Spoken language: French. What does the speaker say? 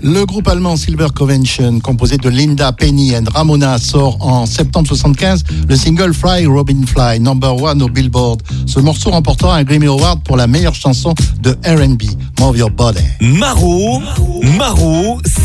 Le groupe allemand Silver Convention, composé de Linda, Penny et Ramona, sort en septembre 75 le single Fly Robin Fly, #1 au Billboard. Ce morceau remportera un Grammy Award pour la meilleure chanson de R&B, Move Your Body. Maro